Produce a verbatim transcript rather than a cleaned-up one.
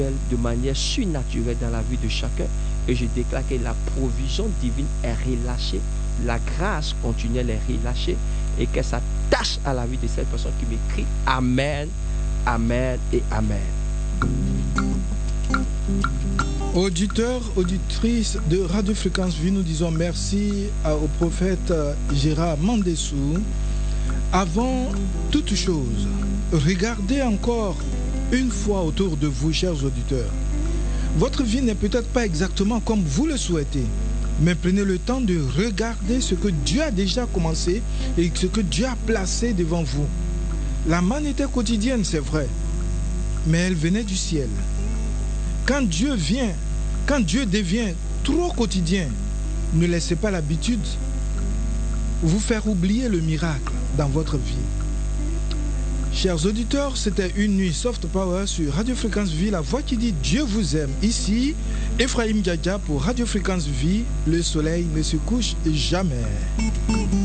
de manière surnaturelle dans la vie de chacun. Et je déclare que la provision divine est relâchée, la grâce continuelle est relâchée et que ça tâche à la vie de cette personne qui m'écrit. Amen, Amen et Amen. Auditeurs, auditrices de Radio Fréquence Vie, nous disons merci au prophète Gérard Mandessou. Avant toute chose, regardez encore une fois autour de vous, chers auditeurs. Votre vie n'est peut-être pas exactement comme vous le souhaitez, mais prenez le temps de regarder ce que Dieu a déjà commencé et ce que Dieu a placé devant vous. La manne était quotidienne, c'est vrai, mais elle venait du ciel. Quand Dieu vient, quand Dieu devient trop quotidien, ne laissez pas l'habitude vous faire oublier le miracle dans votre vie. Chers auditeurs, c'était une nuit Soft Power sur Radio Fréquence Vie, la voix qui dit Dieu vous aime. Ici, Ephraim Djadja pour Radio Fréquence Vie, le soleil ne se couche jamais.